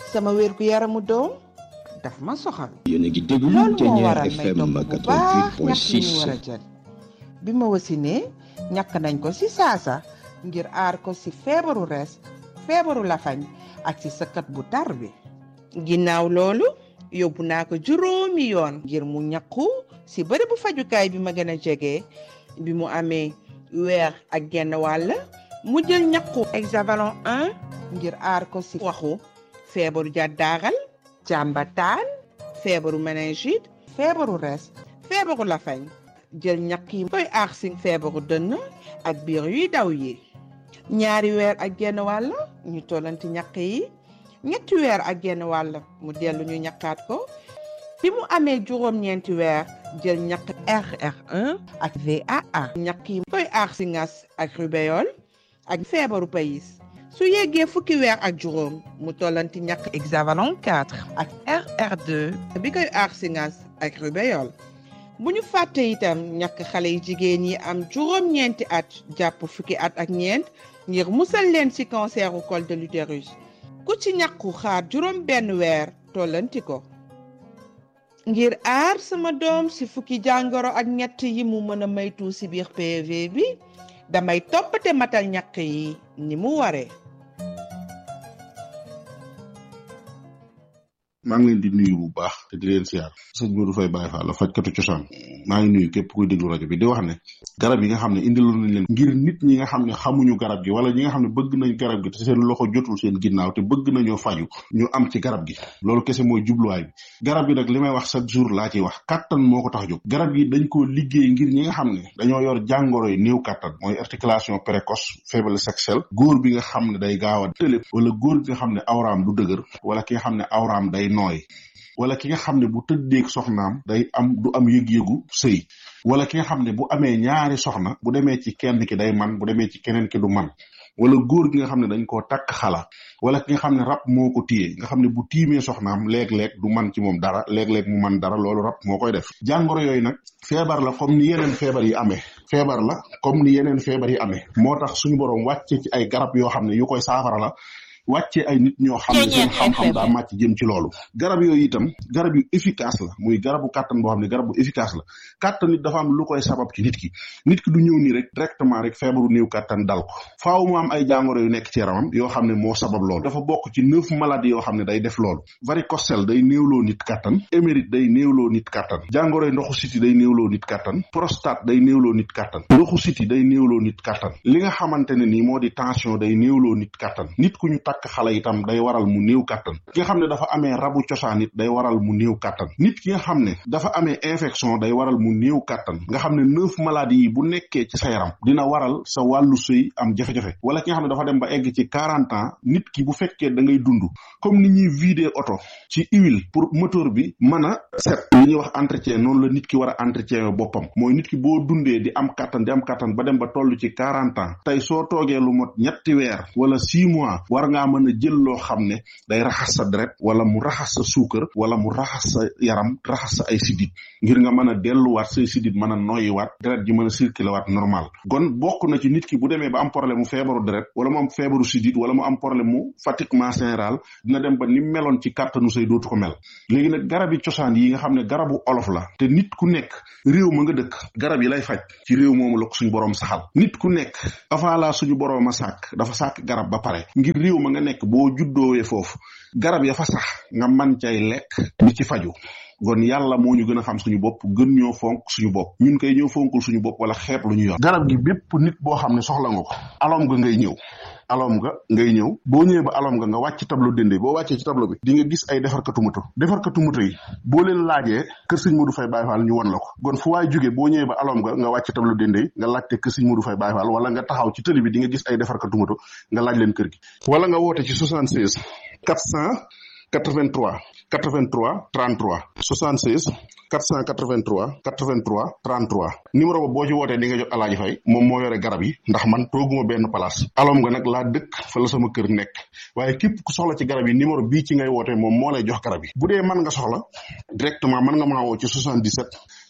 sama wér gu yaramu doom daf ma soxal. yéen a ngi déglu loolu moo waral may FM topp bu baax ñàkk yi ñu 88.6. war a jël bi ma wasinee ñàkk nañ ko ci saasa ngir aar ko ci feebaru res feebaru lafañ ak ci sëkkat bu tar bi. ginnaaw loolu yóbbu naa ko juróomi yoon ngir mu ñàkku ci bërëbu fajukaay bi ma gën a jege. bi mu amee weer ak genn wàll mu jël ñàkku hexavalon 1 ngir aar ko ci waxu feebaru jàddaaral jàmbataan feebaru méningite feebaru res feebaru lafañ jël ñàkk yi koy aar ci feebaru dënn ak biir yuy daw yi. 2 weer ak genn wàll ñu tollanti ñàkk yi 3 weer ak genn wàll mu dellu ñu ñàkkaat ko. bi mu amee juróom-ñeenti weer jël ñàkk RR1 ak VAA ñàkk yi koy aar ci ngas ak rubéole ak feebaru payis. su yeggee fukki weer ak juróom mu tollanti ñàkk hexavalon 4 ak RR2 bi koy aar ci ngas ak rubéole. bu ñu fàtte itam ñàkk xale yi jigéen yi am juróom-ñeenti at jàpp fukki at ak ñeent ngir musal leen ci canceru col de l'utérus. ku ci ñàkku xaar juróom benn weer tollanti ko. ngir aar sama doom ci fukki jàngoro ak ñett yi mu mën a maytu ci biir PV bi damay toppate matal ñàkk yi ni mu waree. maa ngi leen di nuyu bu baax te di leen siyaar sëñ Modou Faye Baye Fall la fajkatu cosaan maa ngi nuyu képp kuy déglu rajo bi di wax ne garab yi nga xam ne indiloon nañ leen ngir nit ñi nga xam ne xamuñu garab gi wala ñi nga xam ne bëgg nañ garab gi te seen loxo jotul seen ginnaaw te bëgg nañoo faju ñu am ci garab gi loolu kese mooy jubluwaay bi. garab gi nag li may wax chaque jour laa ciy wax kattan moo ko tax a jóg. garab gi dañ koo liggéey ngir ñi nga xam ne dañoo yor jàngoro yi néew kattan mooy articulation précoce faiblesse sexuelle góor bi nga xam ne day gaaw a tëlé wala góor bi nga xam ne awraam du dëgër wala ki nga xam ne awraam day nooy wala ki nga xam ne bu tëddeeg soxnaam du am yëg-yëgu sëy wala ki nga xam ne bu amee ñaari soxna bu demee ci kenn ki day man bu demee ci keneen ki du man wala góor gi nga xam ne dañ koo takk xala wala ki nga xam ne rab moo ko téye nga xam ne bu tiimee soxnaam léeg-léeg du man ci moom dara léeg-léeg mu man dara loolu rab moo koy def. jàngoro yooyu nag feebar la comme ni yeneen feebar yi amee moo tax suñu borom wàcce ci ay garab yoo xam ne yu koy saafara la wàccee ay nit ñoo xam ne seen xam-xam daa màcc jëm ci loolu. garab yooyu itam garab yu efficace la muy garabu kàttan boo xam ne garab bu efficace la kàttan nit dafa am lu koy sabab ci nit ki du ñëw nii rek directement rek feebaru néew kàttan dal ko faaw mu am ay jàngoro yu nekk ci yaramam yoo xam ne moo sabab loolu. dafa bokk ci 9 maladies yoo xam ne day def loolu. varicocèle day néewloo nit kàttan émérite day néewloo nit kàttan jàngoro yi ndoxu siti day néewloo nit kàttan prostate day néewloo nit kàttan ndoxu siti day néewloo nit kàttan li nga xamante ne nii moo di tension day néewloo nit kàttan nit ku ñu takk xale itam day waral mu néew kàttan ki nga xam ne dafa amee rabu cosaan it day waral mu néew kàttan nit ki nga xam ne dafa amee infection day waral mu néew kàttan nga xam ne 9 maladies yi bu nekkee ci sa yaram dina waral sa wàllu sëy am jafe-jafe wala ki nga xam ne dafa dem ba egg ci 40 ans nit ki bu fekkee da ngay dund comme ni ñuy vider oto ci huile pour moteur bi mën a set li ñuy wax entretien noonu la nit ki war a entretien boppam mooy nit ki boo dundee di am kàttan ba dem ba toll ci 40 ans tey soo toogee lu mot 3 weer wala 6 mois war ngaa mën a jël loo xam ne day raxas sa deret wala mu raxas sa suukar wala mu raxas sa yaram raxas sa ay sidit ngir nga mën a delluwaat say sidit mën a noyyiwaat deret ji mën a circuler waat normal. kon bokk na ci nit ki bu demee ba am problème mu feebaru deret wala mu am feebaru sidit wala mu am problème mu fatiguement général dina dem ba ni meloon ci kàttanu say dootu ko mel. léegi nag garab yi cosaan yi nga xam ne garabu olof la te nit ku nekk réew ma nga dëkk garab yi lay faj ci réew moomu la ko suñu borom saxal. nit ku nekk avant la suñu borom a sàkk dafa sàkk garab ba pare ngir réew ma nga nekk boo juddoowee foofu garab ya fa sax nga man cay lekk di ci faju kon yàlla moo ñu gën a xam suñu bopp gën ñoo fonk suñu bopp ñun koy ñëw fonkul suñu bopp wala xeeb lu ñu yor. garab gi bépp nit boo xam ne soxla nga ko alom nga ngay ñëw boo ñëwee ba alom nga wàcc tableau dende boo wàccee ci tableau bi di nga gis ay defarkatu moto yi boo leen laajee kër sëñ Modou Faye Baye Fall ñu won la ko kon fu waay jógee boo ñëwee ba alom nga wàcc tableau dende nga laajte kër sëñ Modou Faye Baye Fall wala nga taxaw ci tëli bi di nga gis ay defarkatu moto nga laaj leen kër gi wala nga woote ci 76 483 83 33 76 483 83 33 numéro ba boo ci wootee di nga jot Alaaji Fay moom moo yore garab yi ndax man tooguma benn place alom nga nag laa dëkk fa la sama kër nekk waaye képp ku soxla ci garab yi numéro bii ci ngay wootee moom moo lay jox garab yi bu dee mën nga soxla directement mën nga maa woo ci 77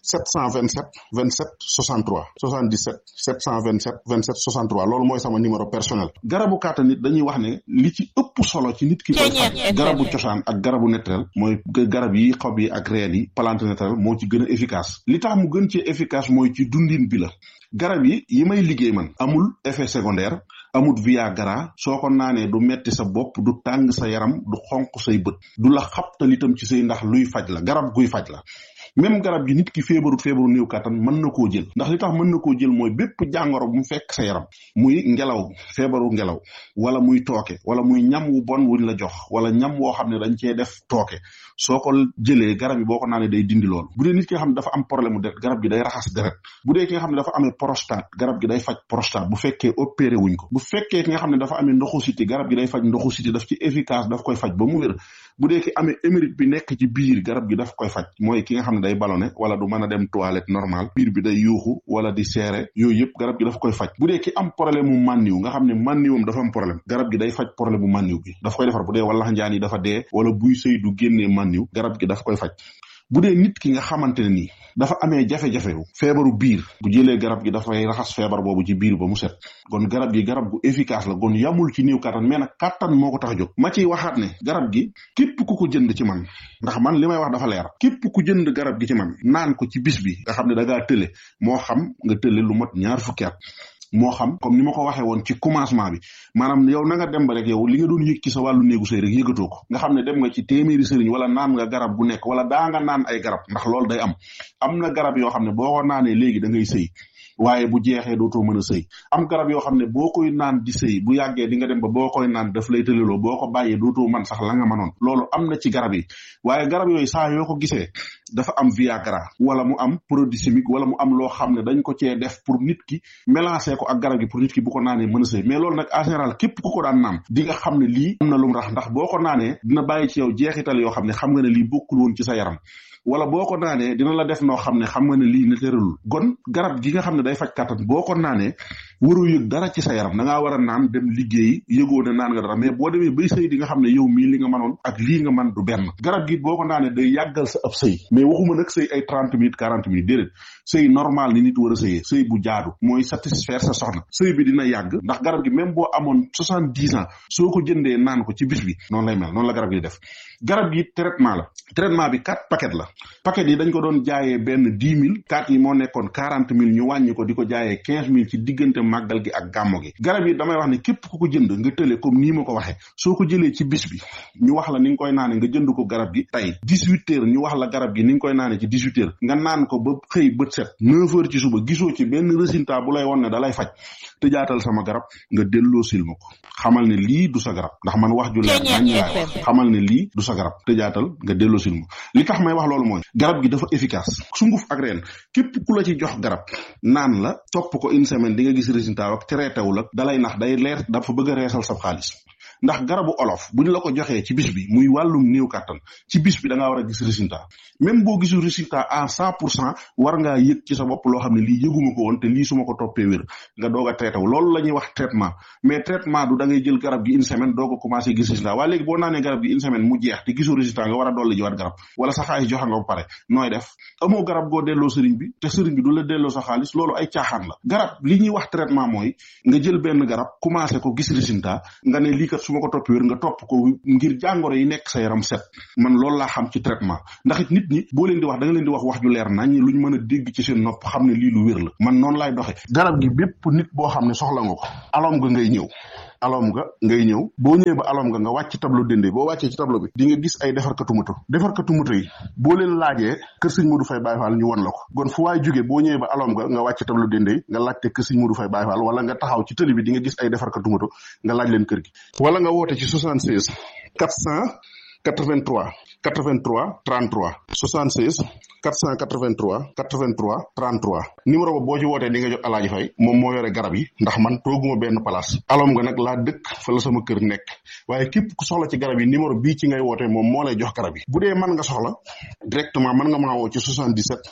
727 27 63 77 727 27 63 loolu mooy sama numéro personnel. garabu kàttan nit dañuy wax ne li ci ëpp solo ci nit ki koy faj garabu cosaan ak garabu naturel mooy garab yi xob yi ak reen yi plante naturel moo ci gën a efficace li tax mu gën ci efficace mooy ci dundin bi la garab yi may liggéey man amul effet secondaire amul Viagra soo ko naanee du metti sa bopp du tàng sa yaram du xonq say bët du la xabtal itam ci say ndax luy faj la garab guy faj la même garab gi nit ki feebaru néew kàttan mën na koo jël ndax li tax mën na koo jël mooy bépp jàngoro bu mu fekk sa yaram muy ngelaw feebaru ngelaw wala muy tooke wala muy ñam wu bon wuñ la jox wala ñam woo xam ne dañ cee def tooke soo ko jëlee garab yi boo ko naanee day dindi loolu bu dee nit ki nga xam ne dafa am problème mu deret garab gi day raxas deret bu dee ki nga xam ne dafa amee prostate garab gi day faj prostate bu fekkee opéré wuñ ko bu fekkee ki nga xam ne dafa amee ndoxu siti garab gi day faj ndoxu siti daf ci efficace daf koy faj ba mu wér bu dee ki amee émérite bi nekk ci biir garab gi daf koy faj mooy ki nga xam ne day ballonné wala du mën a dem toilette normal biir bi day yuuxu wala di seere yooyu yëpp garab gi daf koy faj bu dee ki am problème mu mànniw nga xam ne mànniwam dafa am problème garab gi day faj problème mu mànniw bi daf koy defar bu dee walax njaan yi dafa dee wala buy sëy du génnee mànniw garab gi daf koy faj bu dee nit ki nga xamante ne nii dafa amee jafe-jafe feebaru biir bu jëlee garab gi dafay raxas feebar boobu ci biir ba mu set kon garab gi garab gu efficace la kon yamul ci néew kattan mais nag kattan moo ko tax a jóg ma ciy waxaat ne garab gi képp ku ko jënd ci man ndax man li may wax dafa leer képp ku jënd garab gi ci man naan ko ci bis bi nga xam ne da ngaa tële moo xam nga tële lu mat 2 fukki at moo xam comme ni ma ko waxee woon ci commencement bi maanaam yow na nga dem ba rek yow li nga doon yëg ci sa wàllu néegu sëy rek yëgatoo ko nga xam ne dem nga ci téeméeri sëriñ wala naan nga garab gu nekk wala daa nga naan ay garab ndax loolu day am na garab yoo xam ne boo ko naanee léegi da ngay sëy waaye bu jeexee dootoo mën a sëy am garab yoo xam ne boo koy naan di sëy bu yàggee di nga dem ba boo koy naan daf lay tëleloo boo ko bàyyee dootoo man sax la nga mënoon loolu am na ci garab yi waaye garab yooyu saa yoo ko gisee dafa am Viagra wala mu am produit chimique wala mu am loo xam ne dañ ko cee def pour nit ki mélanger ko ak garab gi pour nit ki bu ko naanee mën a sëy mais loolu nag en général képp ku ko daan naan di nga xam ne lii am na lu mu rax ndax boo ko naanee dina bàyyi ci yow jeexital yoo xam ne xam nga ne lii bokkul woon ci sa yaram wala boo ko naanee dina la def noo xam ne xam nga ne lii ne tëralul gon garab gi nga xam ne day faj kàttan boo ko naanee waroo yëg dara ci sa yaram da ngaa war a naan dem liggéeyi yëgoo ne naan nga dara mais boo demee bay sëy di nga xam ne yow mii li nga mënoon ak lii nga mën du benn garab gi boo ko naanee day yàggal sa ab sëy mais waxuma nag sëy ay 30 minutes 40 minutes déedéet sëy normal ni nit war a sëyee sëy bu jaadu mooy satisfaire sa soxna sëy bi dina yàgg ndax garab gi même boo amoon 70 ans soo ko jëndee naan ko ci bis bi noonu lay mel noonu la garab gi def garab gi traitement bi 4 paquet la paquet yi dañ ko doon jaayee benn 10 000 4 yi moo nekkoon 40 000 ñu wàññi ko di ko jaayee 15 000 ci diggante màggal gi ak gàmmo gi garab yi damay wax ne képp ku ko jënd nga tële comme nii ma ko waxee soo ko jëlee ci bis bi ñu wax la ni nga koy naane nga jënd ko garab gi tey 18 heures ñu wax la garab gi ni nga koy naane ci 18 heures nga naan ko ba xëy bët set 9 heures ci suba gisoo ci benn résultat bu lay won ne da lay faj te jaatal sama garab nga delloo sil ma ko xamal ne lii du sa garab ndax man wax ju leer nañ laay wax xamal ne lii du sa garab te jaatal nga delloo sil ma li tax may wax loolu mooy garab gi dafa efficace sunguf ak reen képp ku la ci jox garab naan la topp ko une semaine di nga gis résultat ak traité wu la dalay nax day leer dafa bëgg a reesal sa xaalis ndax garabu olof buñ la ko joxee ci bis bi muy wàllum néew kàttan ci bis bi da ngaa war a gis résultat même boo gisul résultat à 100% war ngaa yëg ci sa bopp loo xam ne lii yëguma ko woon te lii su ma ko toppee wér nga doog a traité wu loolu la ñuy wax traitement mais traitement du da ngay jël garab gi une semaine doog a commencé gis résultat waaye léegi boo naanee garab gi une semaine mu jeex te gisoo résultat nga war a dolli jiwaat garab wala sa xaalis joxe nga ba pare nooy def amoo garab goo delloo sëriñ bi te sëriñ bi du la delloo sa xaalis loolu ay caaxaan la garab li ñuy wax traitement mooy nga jël benn garab commencé ko gis résultat nga ne lii kat su ma ko toppee wér nga topp ko ngir jàngoro yi nekk sa yaram set man loolu laa xam ci traitement ndax it nit ñi boo leen di wax da nga leen di wax ju leer nañ luñ mën a dégg ci seen nopp xam ne lii lu wér la man noonu laay doxe garab gi bépp nit boo xam ne soxla nga ko alom nga ngay ñëw boo ñëwee ba alom nga wàcc tableau dende boo wàccee ci tableau bi di nga gis ay defarkatu moto yi boo leen laajee kër sëñ Modou Faye Baye Fall ñu won la ko kon fu waay jógee boo ñëwee ba alom nga wàcc tableau dende nga laajte kër sëñ Modou Faye Baye Fall wala nga taxaw ci tëli bi di nga gis ay defarkatu moto nga laaj leen kër gi wala nga woote ci 76 483 83 33 76 483 83 33 numéro ba boo ci wootee di nga jot Alaaji Fay moom moo yore garab yi ndax man tooguma benn place alom nga nag laa dëkk fa la sama kër nekk waaye képp ku soxla ci garab yi numéro bii ci ngay wootee moom moo lay jox garab yi bu dee mën nga soxla directement mën nga maa woo ci 77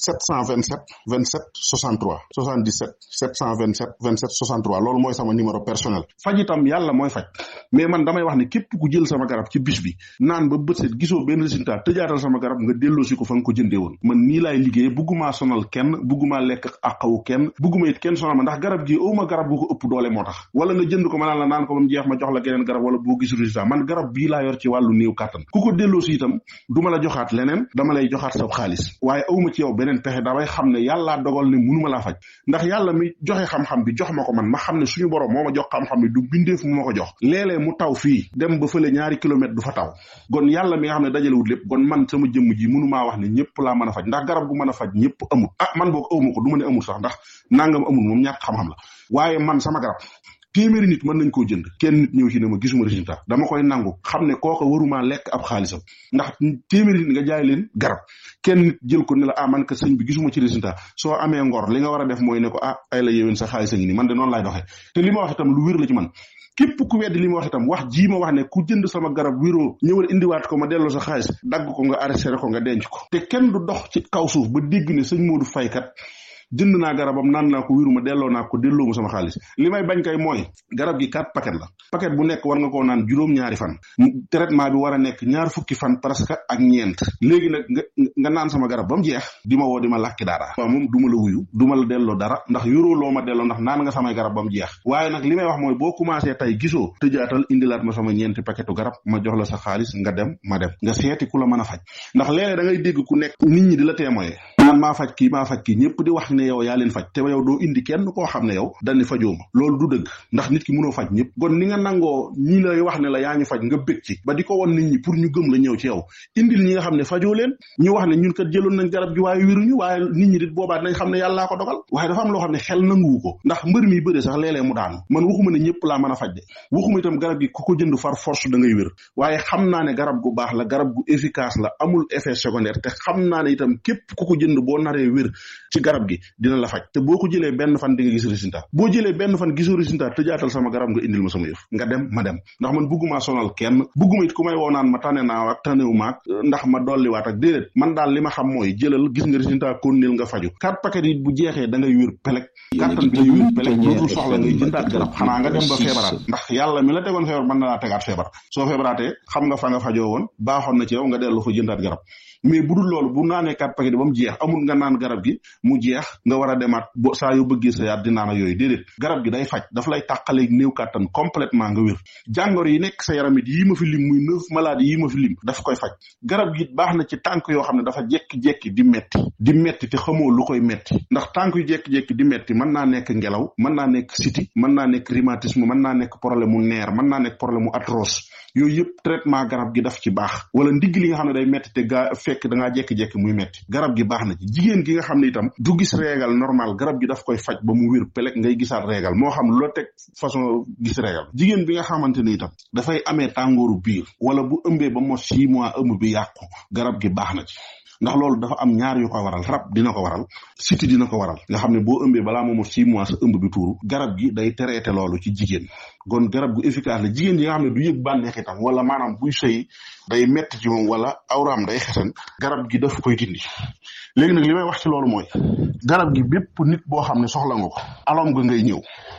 727 27 63 77 727 27 63 loolu mooy sama numéro personnel faj itam yàlla mooy faj mais man damay wax ne képp ku jël sama garab ci bis bi naan ba bët set gisoo benn résultat tëjaatal sama garab nga delloosi ko fa nga ko jëndee woon man nii laay liggéey bugguma sonal kenn bugguma lekk àqawu kenn bugguma it kenn sonal ma ndax garab gi awma garab gu ko ëpp doole moo tax wala nga jënd ko ma naan la naan ko ba mu jeex ma jox la geneen garab wala boo gis résultat man garab bii laa yor ci wàllu néew kàttan ku ko delloosi itam du ma la joxaat leneen dama lay joxaat sa xaalis waaye awma ci yow beneen pexe damay xam ne yàllaa dogal ne mënuma laa faj ndax yàlla mi joxe xam-xam bi jox ma ko man ma xam ne suñu borom moo ma jox xam-xam bi du bindeef mu ma ko jox léeg-léeg mu taw fii dem ba fële ñaari kilomètre du fa taw gon yàlla mi nga xam ne dajalewut lépp gon man sama jëmm ji mënumaa wax ne ñëpp laa mën a faj ndax garab gu mën a faj ñëpp amul man boog awma ko du ma ne amul sax ndax nangam amul moom ñàkk xam-xam la waaye man sama garab téeméeri nit mën nañ koo jënd kenn nit ñëw ci ne ma gisuma résultat dama koy nangu xam ne kooka waruma lekk ab xaalisam ndax téeméeri nit nga jaay leen garab kenn nit jël ko ne la man ka sëñ bi gisuma ci résultat soo amee ngor li nga war a def mooy ne ko ay la yéwén sa xaalis a ngi ni man de noonu laay doxee te li ma wax itam lu wér la ci man képp ku weddi li ma wax itam wax jii ma wax ne ku jënd sama garab wéroo ñëwal indiwaat ko ma delloo sa xaalis dagg ko nga arrêté ko nga denc ko te kenn du dox ci kaw suuf ba dégg ne sëñ Modou Faye kat jënd naa garabam naan naa ko wéruma delloo naa ko delloo ma sama xaalis li may bañ kay mooy garab gi 4 paquet la paquet bu nekk war nga koo naan juróom-ñaari fan traitement bi war a nekk ñaar fukki fan presque ak ñeent léegi nag nga naan sama garab ba mu jeex di ma woo di ma làkki dara waaw moom du ma la wuyu du ma la delloo dara ndax yoroo loo ma delloo ndax naan nga samay garab ba mu jeex waaye nag li may wax mooy boo commencé tey gisoo tëjaatal indilaat ma sama ñeenti paquetu garab ma jox la sa xaalis nga dem ma dem nga seeti ku la mën a faj ndax léeg-léeg da ngay dégg ku nekk nit ñi di la témoigner naan maa faj kii ñëpp di wax ne yow yaa leen faj te yow doo indi kenn koo xam ne yow dañu fajoo ma loolu du dëgg ndax nit ki mënoo faj ñëpp kon ni nga nangoo ñi lay wax ne la yaa ñu faj nga bëgg ci ba di ko won nit ñi pour ñu gëm la ñëw ci yow indil ñi nga xam ne fajoo leen ñu wax ne ñun kat jëloon nañ garab gi waaye wéruñu waaye nit ñi dit boobaa dinañ xam ne yàllaa ko dogal waaye dafa am loo xam ne xel nanguwu ko ndax mbër mi bëre sax léeg-léeg mu daanu man waxuma ne ñëpp laa mën a faj de waxuma itam garab gi ku ko jënd far force da ngay wér waaye xam naa ne garab gu baax la garab gu efficace la amul effet secondaire te xam naa ne itam képp ku ko jënd boo naree wér ci garab gi dina la faj te boo ko jëlee benn fan di nga gis résultat boo jëlee benn fan gisoo résultat tëjaatal sama garab nga indil ma sama yëf nga dem ma dem ndax man bugguma sonal kenn bugguma it ku may woo naan ma tane naa ak tanewu maag ndax ma dolliwaat ak déedéet man daal li ma xam mooy jëlal gis nga résultat konnil nga faju 4 paquet yi bu jeexee da ngay wér pelek kàttan bi day wér pelek dootul soxla ngay jëndaat garab xanaa nga dem ba feebaraat ndax yàlla mi la tegoon feebar mën na laa tegaat feebar soo feebaraatee xam nga fa nga fajoo woon baaxoon na ci yow nga dellu fa jëndaat garab mais bu dul loolu bu naanee 4 paquet ba mu jeex amul nga naan garab gi mu jeex nga war a demaat bo saa yoo bëggee sa yaat di naan ak yooyu déedéet garab gi day faj daf lay tàqaleeg néew kàttan complètement nga wér jàngoro yi nekk sa yaram it yii ma fi lim muy 9 maladies yii ma fi lim daf koy faj garab gi baax na ci tànk yoo xam ne dafa jekki-jekki di metti te xamoo lu koy metti ndax tànk yu jekki-jekki di metti mën naa nekk ngelaw mën naa nekk siti mën naa nekk rhumatisme mën naa nekk problème mu neer mën naa nekk problème mu arthrose yooyu yëpp traitement garab gi daf ci baax wala ndigg li nga xam ne day metti te fekk da ngaa jekki-jekki muy metti garab gi baax na ci jigéen gi nga xam ne itam du gis régal normal garab gi daf koy faj ba mu wér pelek ngay gisaat régal moo xam lu la teg façon gis régal jigéen bi nga xamante ni itam dafay amee tàngooru biir wala bu ëmbee ba mos 6 mois ëmb bi yàqu garab gi baax na ci ndax loolu dafa am ñaar yu ko waral rab dina ko waral siti dina ko waral nga xam ne boo ëmbee balaa moomu 6 mois sa ëmb bi tuuru garab gi day traité loolu ci jigéen kon garab gu efficace la jigéen yi nga xam ne du yëg bànneex itam wala maanaam buy sëy day metti ci moom wala awraam day xesan garab gi daf koy dindi léegi nag li may wax ci loolu mooy garab gi bépp nit boo xam ne soxla nga ko alom nga ngay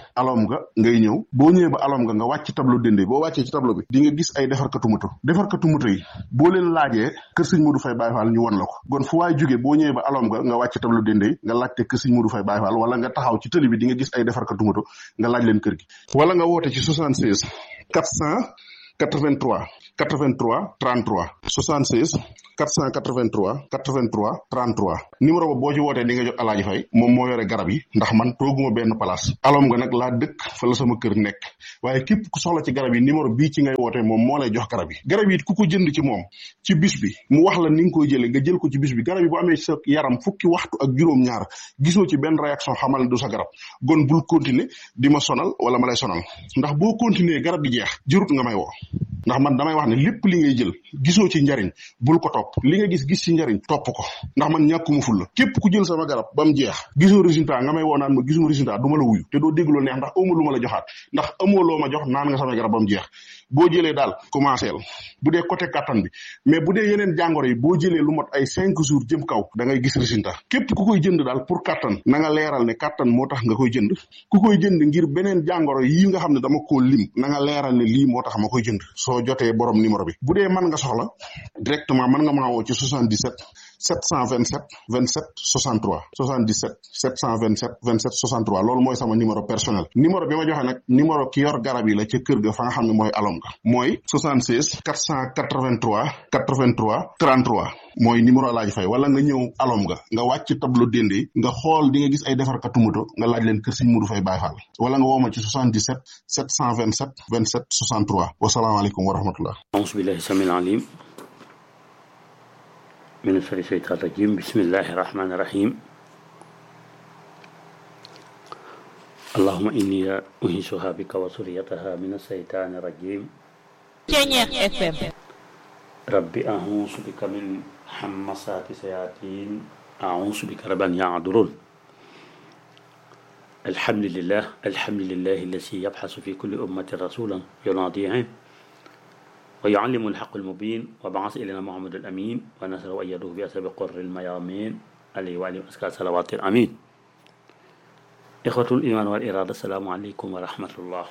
ñëw boo ñëwee ba alom nga wàcc tableau dende boo wàccee ci tableau bi di nga gis ay defarkatu moto yi boo leen laajee kër sëñ Modou Faye Baye Fall ñu won la ko kon fu waay jógee boo ñëwee ba alom nga wàcc tableau dende nga laajte kër sëñ Modou Faye Baye Fall wala nga taxaw ci tëli bi di nga gis ay defarkatu moto nga laaj leen kër gi wala nga woote ci 76 483 33 33 76 483 83 33 numéro ba boo ci wootee di nga jot Alaaji Fay moom moo yore garab yi ndax man tooguma benn place alom nga nag laa dëkk fa la sama kër nekk waaye képp ku soxla ci garab yi numéro bii ci ngay wootee moom moo lay jox garab yi it ku ko jënd ci moom ci bis bi mu wax la ni nga koy jëlee nga jël ko ci bis bi garab yi bu amee sa yaram fukki waxtu ak juróom-ñaar gisoo ci benn réaction xamal du sa garab gon bul continuer di ma sonal wala ma lay sonal ndax boo continuer garab gi jeex jërut nga may woo ndax man damay wax ne lépp li ngay jël gisoo ci njariñ bul ko topp li nga gis ci njariñ topp ko ndax man ñàkkuma ful la képp ku jël sama garab ba mu jeex gisoo résultat nga may woo naan ma gisuma résultat du ma la wuyu te doo dégg loo neex ndax amoo lu ma la joxaat ndax amoo loo ma jox naan nga sama garab ba mu jeex boo jëlee daal commencé la bu dee côté kattan bi mais bu dee yeneen jàngoro yi boo jëlee lu mot ay 5 jours jëm kaw da ngay gis résultat képp ku koy jënd daal pour kattan na nga leeral ne kattan moo tax nga koy jënd ku koy jënd ngir beneen jàngoro yi nga xam ne dama koo lim na nga leeral ne lii moo tax ma koy jënd soo jotee borom numéro bi bu dee mën nga soxla directement mën nga maa woo ci 77 727 27 63 77 727 27 63 loolu mooy sama numéro personnel numéro bi ma joxe nag numéro ki yor garab yi la ca kër ga fa nga xam ne mooy alom ga mooy 76 483 83 33 mooy numéro Alaaji Fay wala nga ñëw alom ga nga wàcc tableau dende nga xool di nga gis ay defarkatu moto nga laaj leen kër Sëñ Mudu Fay Baay Faal wala nga woo ma ci 77 727 27 63 wasalaamaaleykum wa rahmatullah auzu billahi samil alim من الشيطان الرجيم بسم الله الرحمن الرحيم اللهم إني أنيسها بك وذريتها من الشيطان الرجيم ربي أعوذ بك من همزات الشياطين أعوذ بك رب أن يحضرون الحمد لله الذي يبحث في كل أمة رسولا يناديهم ويعلم الحق المبين وبعث إلينا محمد الأمين ونصر وأيده بأسباب قر الميامين عليه وعليه أزكى صلوات الأمين إخوة الإيمان والإرادة السلام عليكم ورحمة الله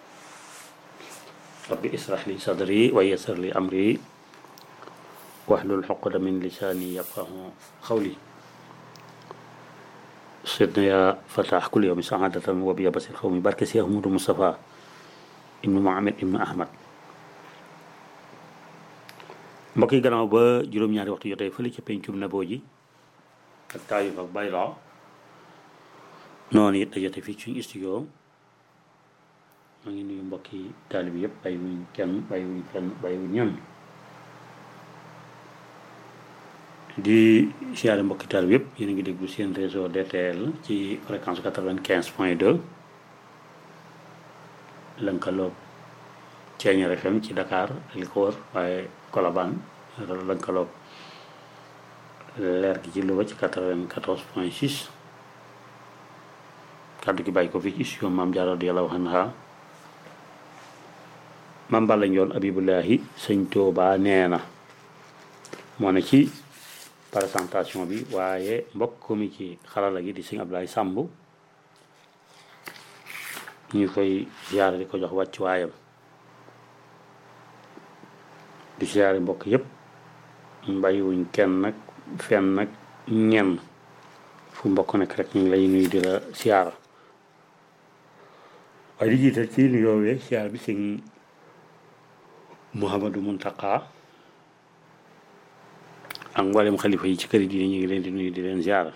ربي اسرح لي صدري ويسر لي أمري واحلل عقدة من لساني يفقهوا قولي سيدنا يا فتح كل يوم سعادة وبيا بصير قومي بارك سي أحمد مصطفى ابن محمد ابن أحمد mbokk yi gannaaw ba juróom-ñaari waxtu jotee fële ca pencum Naboo ji ak Taayif ak Bayla noonu it da jotee fii suñu studio maa ngi nuyu mbokki taalib yëpp bàyyiwuñ kenn bàyyiwuñ ñenn di siyaare mbokki taalib yëpp yéen a ngi déglu seen réseau DTL ci fréquence 95.2 lënkaloog Ceeñeer FM ci Dakar li ko wër waaye Colobane lënkaloog leer gi ci Louga ci 94.6 kàddu gi bàyyi ko fii ci studio Maam Jaara radiyallaahu anha Maam Balla Njoon Abibullahi Sëñ Tuubaa nee na moo ne ci présentation bi waaye mbokk mi ci xarala gi di Sëñ Ablaye Samb ñu koy ziyaare di ko jox wàcc waayam di siyaare mbokk yëpp bàyyiwuñ kenn nag fenn nag ñenn fu mbokk nekk rek ñu ngi lay nuyu di la siyaara waaye di jiital ci nu yoowee siyaar bi sëñ Mouhamadou Mountakha ak mboolem xalifa yi ci kër yi diine ñu ngi leen di nuyu di leen siyaara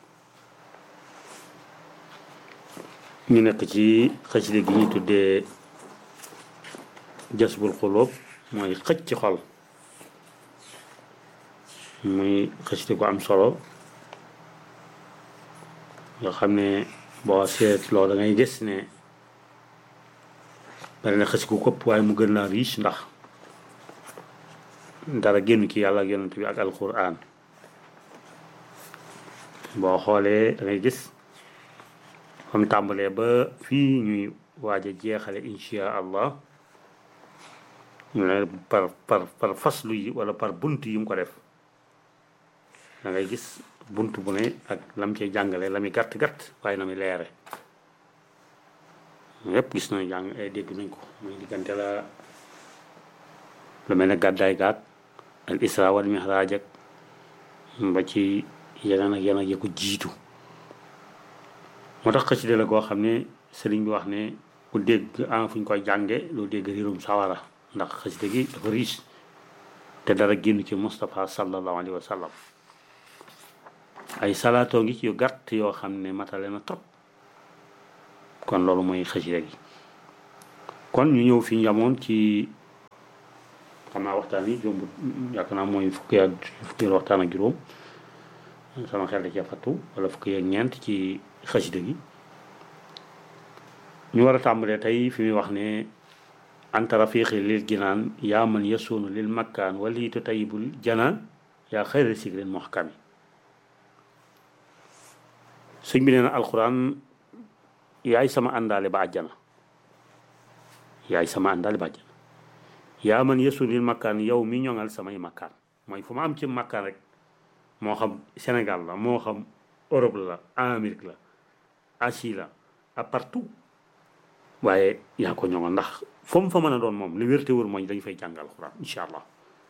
ñu nekk ci xasida gi ñu tuddee Jasbul Xuloob mooy xëcc ci xol muy xëcc gu am solo nga xam ne boo seetloo da ngay gis ne bari na xëcc gu këpp waaye mu gën laa riche ndax dara génn ci yàlla ak yonent bi ak alquran boo xoolee da ngay gis fam tàmbalee ba fii ñuy waaj a jeexale insha allah ñu ne par faslu yi wala par bunt yi mu ko def da ngay gis bunt bu ne ak lam cee jàngale la muy gàtt gàtt waaye na muy leere yépp gis nañu jàng dégg nañ ko muy diggante la lu mel ne gàddaay gaag al isra wal mihraj ak ba ci yeneen ak yeneen ya ko jiitu moo tax xasida la goo xam ne sëriñ bi wax ne ku dégg fu ñu koy jànge lu dégg riirum sawara ndax xasida gi dafa riche te dara génn ci Moustapha sallallahu alayhi wa sallam ay salaatoo ngi ci yu gàtt yoo xam ne matale na trop kon loolu mooy xasida gi kon ñu ñëw fi ñu yamoon ci xam naa waxtaan yi jombut yaakaar naa mooy fukki waxtaan ak juróom sama xel da cee fattu wala fukki ak ñeent ci xasida gi ñu war a tàmbalee tey fi muy wax ne anta rafiqi lil jinaan yaa man yasuunu lil makkaan waliitu tayibul janaan yaa xayra sigrin muhkami sëñ bi nee na alquran yaay sama àndaale ba àjjana yaay sama àndaale ba àjjana yaa man yasuunu lil makkaan yow mi ñoŋal samay makkaan mooy fu ma am ci makkaan rek moo xam Sénégal la moo xam Europe la Amérique la Asie la à partout waaye yaa ko ñoŋal ndax fu mu fa mën a doon moom li wérte wër mooy dañ fay jàngal alxuraan incha allah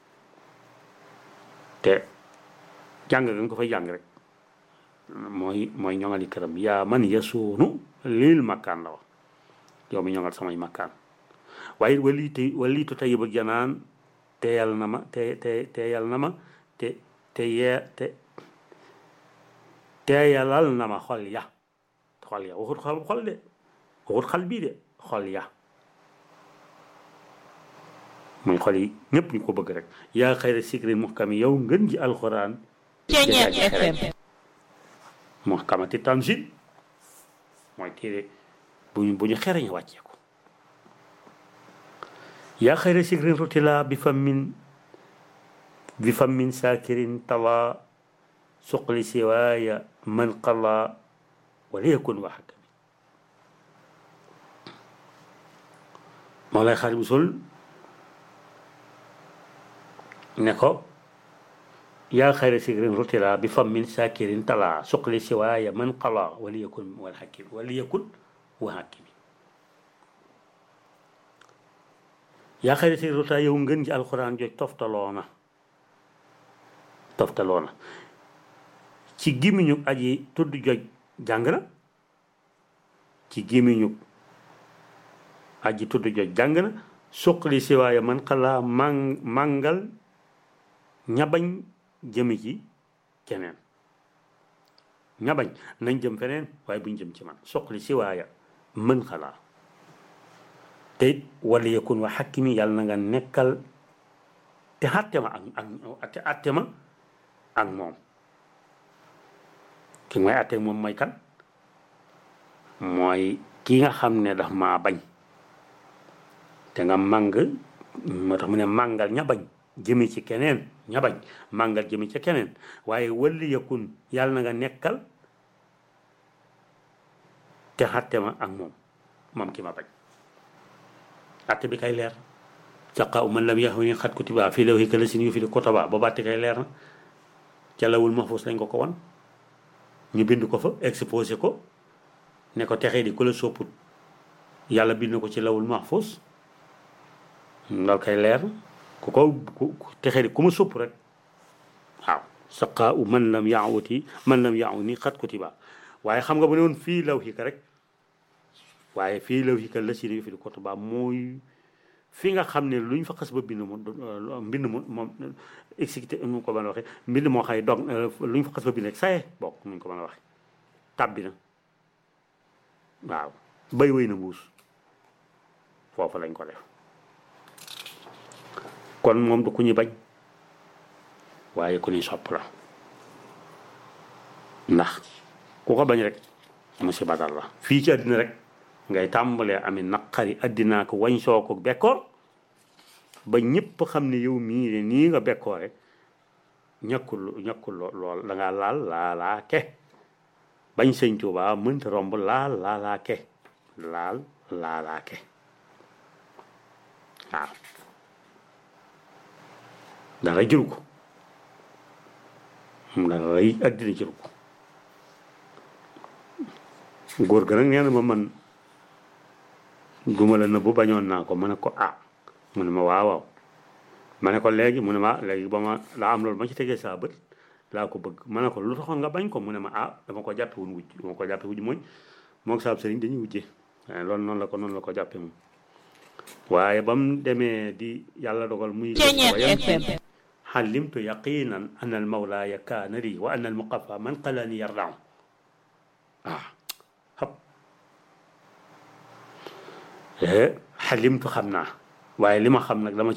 te jàng nga ko fay jàng rek mooy ñoŋali këram yaa man yasuunu lil makkaan la wax yow mi ñoŋal samay makkaan waaye waliitu tayyibul janaan teeyal na ma teeyal na ma teeyalal na ma xol ya waxut xol de waxut xal bii de xol ya muy xol yi ñëpp ñu ko bëgg rek yaa xayra sikrin muhkami yow ngën ji alxuraan muhkamati tanzil mooy téere bu ñu xereñ wàccee ko yaa xayra sikrin rutila bi fammin saakirin tala suqli siwaaya man qala wala yakun wa hakami moo lay xaar bu sol ne ko yaa xayra sikrin rutila bi fammin saakirin tala suqli siwaaya man qala wala yakun wa hakami yaa xayra sikrin rutila yow ngën ji alxuraan joj toftaloona ci gémmiñu aji tudd joj jàng na ci gémmiñu aji tudd joj jàng na suqali siwaaya man xalaa màngal ñabañ jëmi ci keneen ñabañ nañ jëm feneen waaye buñ jëm ci man suqali siwaaya man xalaa te it wala yakun wa xakkimi yàlla na nga nekkal te àtte ma ak moom ki may àtte moom mooy kan mooy ki nga xam ne daf maa bañ te nga màng moo tax mu ne màngal ña bañ jëmi ci keneen ña bañ màngal jëmi ci keneen waaye wali yakun yàlla na nga nekkal te àtte ma ak moom ki ma bañ àtte bi kay leer caqaa man lam yaxwi xat kutiba fii lawhi kalasin yu fi di kotaba ba bàtte kay leer na ca lawul mahfuus lañ ko wan ñu bind ko fa exposé ko ne ko texee di ku la sopput yàlla bind ko ci lawul mahfuus loolu kay leer ku texee di ku ma sopp rek waaw saqaa u man lam yaawu ni xat kutiba waaye xam nga bu ne woon fii lawhi ka rek waaye fii lawhi ka la si yu fi di kotaba mooy fi nga xam ne luñ fa xas ba bind moom exécuté nu ko mën a waxee mbind moo xay dog luñ fa xas ba bind rek saye bokk nuñ ko mën a waxee tàbbi na waaw bay wéy na mbuus foofu lañ ko def kon moom du ku ñu bañ waaye ku ñuy sopp la ndax ku ko bañ rek musiba dal la fii ci àddina rek ngay tàmbalee amee naqari addinaa ko wañ soo ko bekkoor ba ñëpp xam ne yow mii de nii nga bekkoore ñàkkul lool da ngaa laalaa ke bañ sëñ Tuubaa mënta romb laalaa ke waaw dara jëru ko dara yi addina jëru ko góor ga nag nee na ma man duma la nëbbu bañoon naa ko ma ne ko mu ne ma waaw ma ne ko léegi mu ne ma léegi ba ma laa am loolu ma ci tegee saa bët laa ko bëgg ma ne ko lu taxoon nga bañ ko mu ne ma dama ko jàppe woon wujj dama ko jàppe wujj mooy moog saab sëriñ dañuy wujjee loolu noonu la ko jàppe moom waaye ba mu demee di yàlla dogal muy xalimtu yaqinan an al mawlaaya kaana lii wa an al muqafa man qalani yardaaw xalimtu xam naa waaye li ma xam nag dama